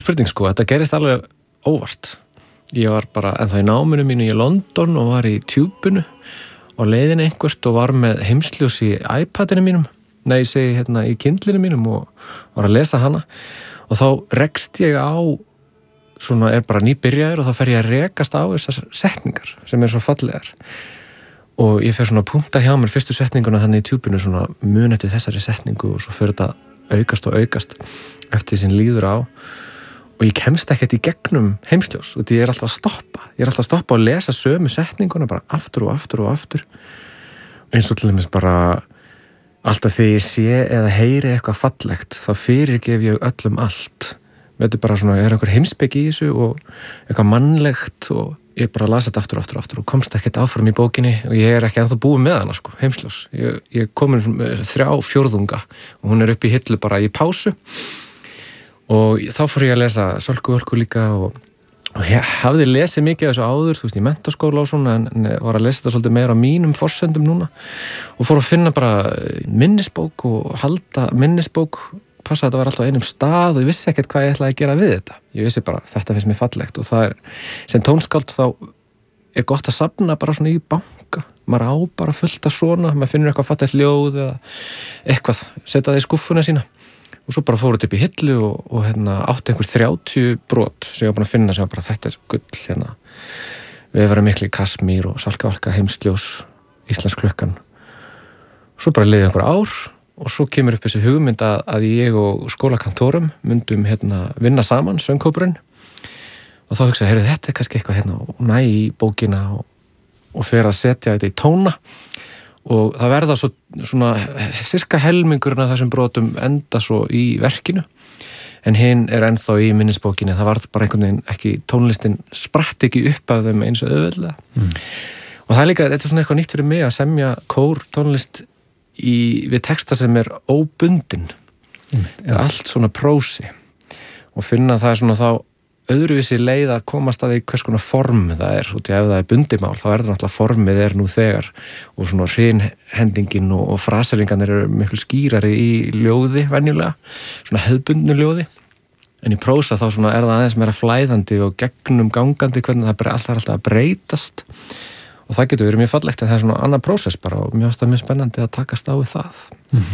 spurning sko, þetta gerist alveg óvart. Ég var bara ennþá í náminu mínu í London og var í tjúbunu og leiðin einhvert og var með heimsljós í iPadinu mínum, nei, ég segi í Kindlinu mínum og var að lesa hana og þá rekst ég á svona bara nýbyrjaður og þá fer ég að rekast á þessar setningar sem svo fallegar og ég fer svona að punkta hjá mér fyrstu setninguna þannig í tjúbunu svona mun eftir þessari setningu og svo fer þetta aukast og aukast eftir því sem líður á og ég kemst ekkert í gegnum heimsljós og því ég er alltaf að stoppa og lesa sömu setninguna bara aftur og aftur og aftur eins og til dæmis bara alltaf þegar ég sé eða heyri eitthvað fallegt þá fyrirgef ég öllum allt þetta er bara svona, ég er einhver heimspeki í þessu og eitthvað mannlegt og ég bara las þetta aftur og komst ekkert áfram í bókinni og ég er ekki ennþá búið með hana sko, heimsljós ég komin 3/4 og hún er upp í hillu bara í pásu og þá fór ég að lesa Sölku Völku líka og ég hafði lesið mikið af þessu áður, þú veist, í menntaskóla og svona en var að lesa þetta svolítið meira á mínum forsendum núna og fór að finna bara minnisbók og halda minnisbók, passa að þetta var alltaf á einum stað og ég vissi ekkert hvað ég ætlaði að gera við þetta. Ég vissi bara, þetta finnst mér fallegt og það sem tónskáld þá er gott að safna bara svona í banka, maður á bara fullt af svona, maður finnur eitthvað fallegt ljóð eða eitthvað, setja það í skúffuna sína og svo bara fór þetta upp í hillu og átti einhver 30 brot sem ég var búin að finna sem bara þetta er gull við varum miklu í Kasmír og Salkavalka, Heimsljós, Íslensk klukkan svo bara liði einhver ár og svo kemur upp þessi hugmynd að ég og skólakantórum myndum vinna saman, söngkópurinn og þá hugsaði, heyrðu þetta er kannski eitthvað og næ í bókina og fer að setja þetta í tóna og það verða svona cirka helmingurinn af þessum brotum enda svo í verkinu en hinn er ennþá í minnisbókinni það var bara einhvern veginn ekki, tónlistin spratt ekki upp af þeim eins og auðveldlega og það er líka, þetta er svona eitthvað nýtt fyrir mig að semja kórtónlist við texta sem er óbundin það er allt svona prósi og finna það er svona þá öðruvísi leið að komast að því hvers konar form það er og ef það er bundimál þá er það náttúrulega formið er nú þegar og svona hrynhendingin og fraseringarnir eru miklu skýrari í ljóði venjulega, svona hefðbundnu ljóði en í prósa þá svona er það aðeins meira flæðandi og gegnum gangandi hvernig það er alltaf að breytast og það getur verið mjög fallegt en það er svona annað prósess bara og mjög spennandi að takast á við það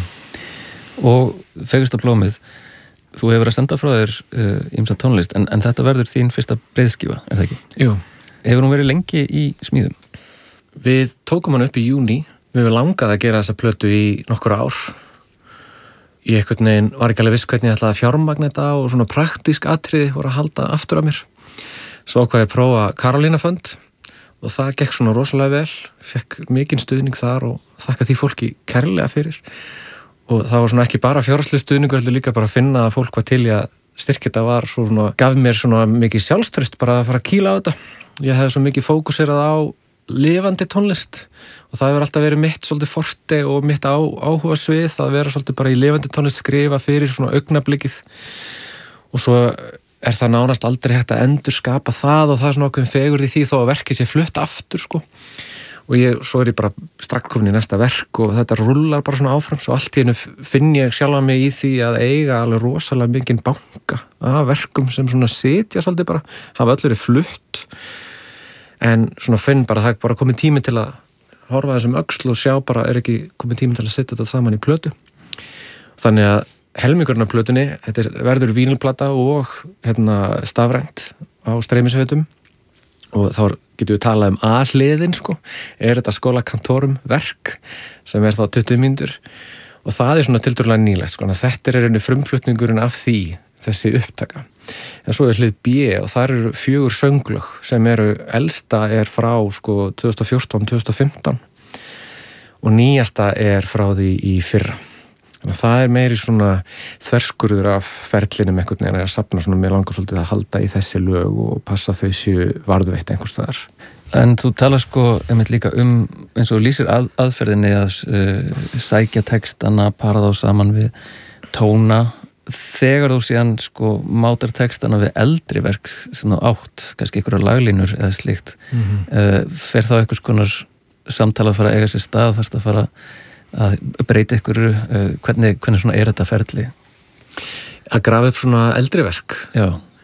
Og Fegursta blómið þú hefur að senda frá þér ýmsa tónlist en þetta verður þín fyrsta breiðskífa, er það ekki? Jú. Hefur hún verið lengi í smíðum? Við tókum hann upp í júní við langaði að gera þessa plötu í nokkur ár ég einhvern veginn var ekki alveg viss hvernig ég ætlaði að fjármagna þetta og svona praktísk atriði voru að halda aftur af mér svo ákvað ég að prófa Karolínafönd og það gekk svona rosalega vel fekk mikinn stuðning þar og þakka því fólki kærlega fyrir og það var svona ekki bara fjárhagslegur stuðningur heldur líka bara að finna að fólk var til í að styrkja þetta var svona, gaf mér svona mikið sjálfstraust bara að fara að kýla á þetta ég hefði svo mikið fókuserað á lifandi tónlist og það hefur alltaf verið mitt svolítið forte og mitt áhuga svið að vera svolítið bara í lifandi tónlist skrifa fyrir svona augnablikið og svo er það nánast aldrei hægt að endurskapa það og það er svona ákveðin fegurð í því þó að verkið sé flutt aftur sko og svo er ég bara strax komin í næsta verk og þetta rullar bara svona áfram svo allt í einu finn ég sjálfa mig í því að eiga alveg rosalega mikinn banka af verkum sem svona sitja svolítið bara, hafa öll verið flutt en svona finn bara það er bara komið tími til að horfa þessum öxl og sjá bara er ekki komið tími til að setja þetta saman í plötu þannig að helmingurinn af plötunni þetta verður vínilplata og stafrænt á streymisveitum og þá getum við talað A-hliðin sko, er þetta skólakantórum verk sem er þá 20 mínútur og það er svona tiltölulega nýlegt sko, þetta er einu frumflutningurinn af því þessi upptaka en svo er hlið B og það eru 4 sönglög sem eru elsta er frá sko 2014-2015 og nýjasta er frá því í fyrra þannig að það er meiri svona þverskurður af ferlinum einhvern veginn að safna svona mér langar svolítið að halda í þessi lög og passa þau séu varðveitt einhvers staðar. En þú talar sko einmitt líka eins og lýsir aðferðinni að sækja textana, para þá saman við tóna þegar þú síðan sko mátar textana við eldri verk sem þú átt, kannski einhverjar laglínur eða slíkt fer þá einhvers konar samtala að fara að eiga sér stað, þarfst að fara að breyta ykkur hvernig svona er þetta ferli? Að grafa upp svona eldri verk? Já.